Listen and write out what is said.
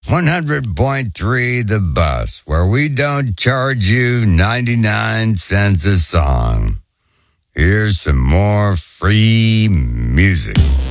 100.3 The Bus, where we don't charge you 99 cents a song. Here's some more free music.